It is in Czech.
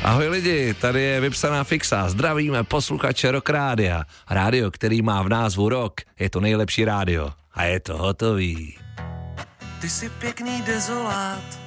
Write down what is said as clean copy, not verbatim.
Ahoj lidi, tady je vypsaná fixa. Zdravíme posluchače Rock Rádia. Rádio, který má v názvu Rock, je to nejlepší rádio. A je to hotový. Ty jsi pěkný dezolát,